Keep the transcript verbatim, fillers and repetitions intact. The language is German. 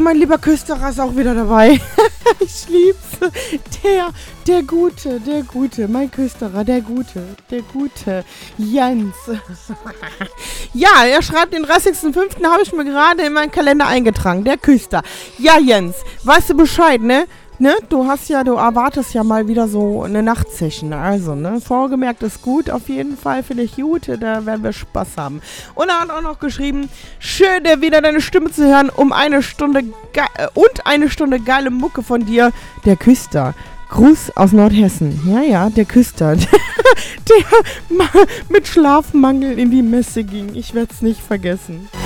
mein lieber Küsterer ist auch wieder dabei. Ich lieb's. Der, der Gute, der Gute, mein Küsterer, der Gute, der Gute, Jens. Ja, er schreibt, den dreißigsten fünften habe ich mir gerade in meinen Kalender eingetragen, der Küster. Ja, Jens, weißt du Bescheid, ne? Ne, du hast ja, du erwartest ja mal wieder so eine Nachtsession, also, ne, vorgemerkt ist gut, auf jeden Fall, finde ich gut, da werden wir Spaß haben. Und er hat auch noch geschrieben, schön, dir wieder deine Stimme zu hören, um eine Stunde, ge- und eine Stunde geile Mucke von dir, der Küster. Gruß aus Nordhessen. Ja, ja, der Küster, der, der mit Schlafmangel in die Messe ging, ich werde es nicht vergessen.